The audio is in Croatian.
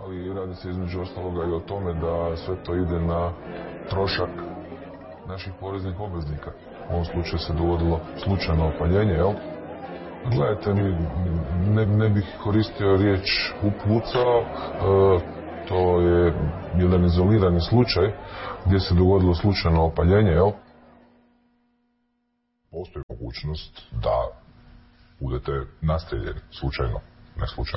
ali radi se između ostaloga i o tome da sve to ide na trošak naših poreznih obveznika. U ovom slučaju se dogodilo slučajno opaljenje, jel? Gledajte, ne bih koristio riječ upucao, to je jedan izolirani slučaj gdje se dogodilo slučajno opaljenje, jel? Postoji mogućnost da budete nastrijeljeni slučajno, ne slučajno.